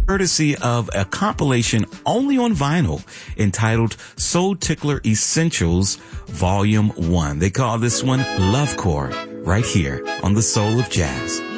courtesy of a compilation only on vinyl entitled Soul Tickler Essentials Volume 1. They call this one Love Core, right here on The Soul of Jazz.